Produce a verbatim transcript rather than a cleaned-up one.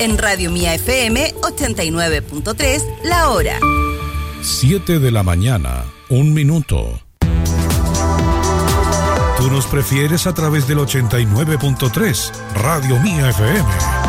En Radio Mía F M ochenta y nueve punto tres, la hora. siete de la mañana, un minuto. Tú nos prefieres a través del ochenta y nueve punto tres, Radio Mía F M.